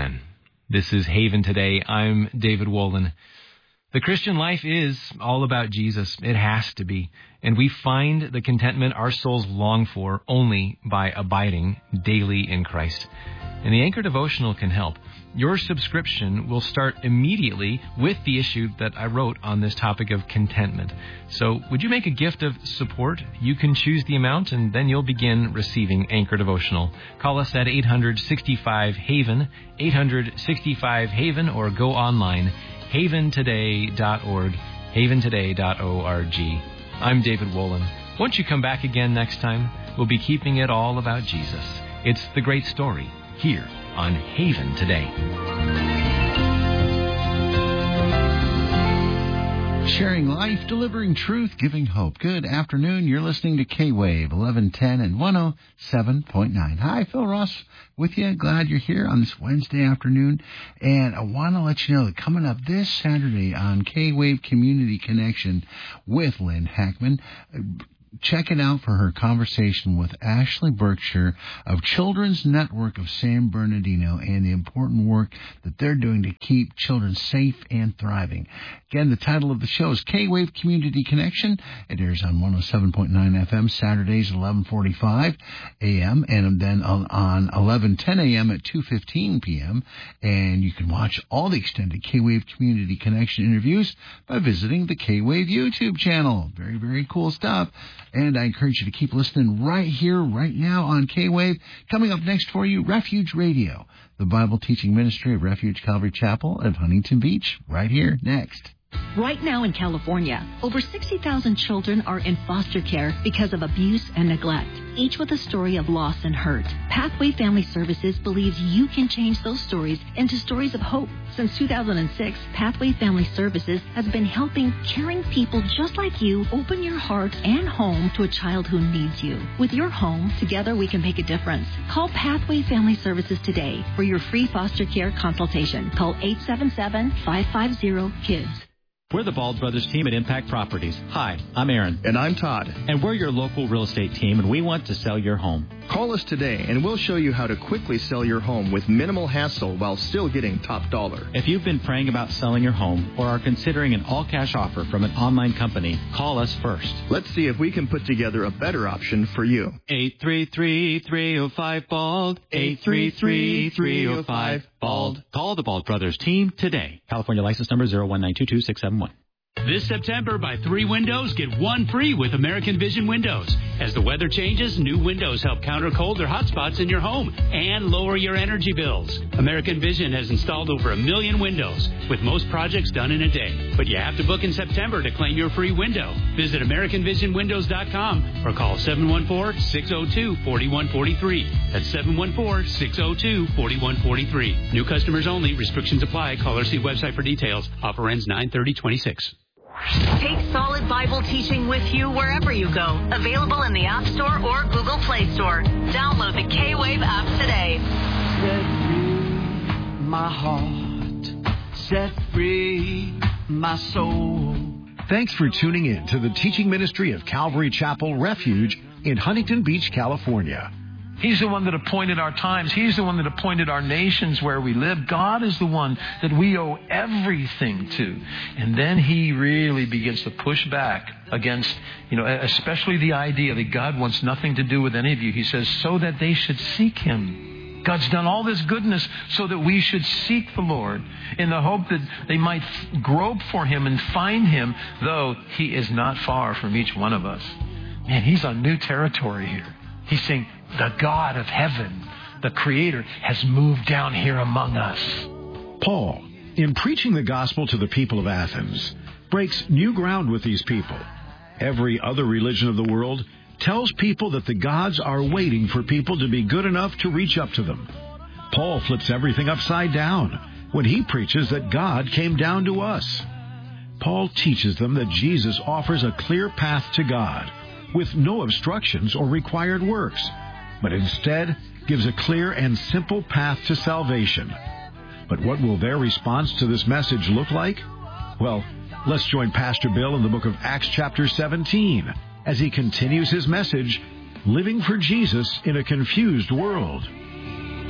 Amen. This is Haven Today. I'm David Wolin. The Christian life is all about Jesus. It has to be. And we find the contentment our souls long for only by abiding daily in Christ. And the Anchor Devotional can help. Your subscription will start immediately with the issue that I wrote on this topic of contentment. So would you make a gift of support? You can choose the amount, and then you'll begin receiving Anchor Devotional. Call us at 800-65-HAVEN, 800-65-HAVEN, or go online, haventoday.org, haventoday.org. I'm David Wolin. Won't you come back again next time? We'll be keeping it all about Jesus. It's the great story here on Haven Today. Sharing life, delivering truth, giving hope. Good afternoon. You're listening to K-Wave 1110 and 107.9. Hi, Phil Ross with you. Glad you're here on this Wednesday afternoon. And I want to let you know that coming up this Saturday on K-Wave Community Connection with Lynn Hackman, check it out for her conversation with Ashley Berkshire of Children's Network of San Bernardino and the important work that they're doing to keep children safe and thriving. Again, the title of the show is K-Wave Community Connection. It airs on 107.9 FM Saturdays at 11:45 a.m. and then on 11:10 a.m. at 2:15 p.m. And you can watch all the extended K-Wave Community Connection interviews by visiting the K-Wave YouTube channel. Very, very cool stuff. And I encourage you to keep listening right here, right now on K-Wave. Coming up next for you, Refuge Radio, the Bible teaching ministry of Refuge Calvary Chapel of Huntington Beach, right here next. Right now in California, over 60,000 children are in foster care because of abuse and neglect, each with a story of loss and hurt. Pathway Family Services believes you can change those stories into stories of hope. Since 2006, Pathway Family Services has been helping caring people just like you open your heart and home to a child who needs you. With your home, together we can make a difference. Call Pathway Family Services today for your free foster care consultation. Call 877-550-KIDS. We're the Bald Brothers team at Impact Properties. Hi, I'm Aaron. And I'm Todd. And we're your local real estate team, and we want to sell your home. Call us today, and we'll show you how to quickly sell your home with minimal hassle while still getting top dollar. If you've been praying about selling your home or are considering an all-cash offer from an online company, call us first. Let's see if we can put together a better option for you. 833-305-BALD. 833-305-BALD. Call the Bald Brothers team today. California license number 01922-671. This September, buy 3 windows, get 1 free with American Vision Windows. As the weather changes, new windows help counter cold or hot spots in your home and lower your energy bills. American Vision has installed over 1 million windows, with most projects done in a day. But you have to book in September to claim your free window. Visit AmericanVisionWindows.com or call 714-602-4143. That's 714-602-4143. New customers only. Restrictions apply. Call or see website for details. Offer ends 9/30/26. Take solid Bible teaching with you wherever you go. Available in the App Store or Google Play Store. Download the K-Wave app today. Set free my heart. Set free my soul. Thanks for tuning in to the teaching ministry of Calvary Chapel Refuge in Huntington Beach, California. He's the one that appointed our times. He's the one that appointed our nations where we live. God is the one that we owe everything to. And then he really begins to push back against, especially the idea that God wants nothing to do with any of you. He says, so that they should seek him. God's done all this goodness so that we should seek the Lord in the hope that they might grope for him and find him, though he is not far from each one of us. Man, he's on new territory here. He's saying, the God of heaven, the Creator, has moved down here among us. Paul, in preaching the gospel to the people of Athens, breaks new ground with these people. Every other religion of the world tells people that the gods are waiting for people to be good enough to reach up to them. Paul flips everything upside down when he preaches that God came down to us. Paul teaches them that Jesus offers a clear path to God with no obstructions or required works, but instead gives a clear and simple path to salvation. But what will their response to this message look like? Well, let's join Pastor Bill in the book of Acts chapter 17 as he continues his message, Living for Jesus in a Confused World.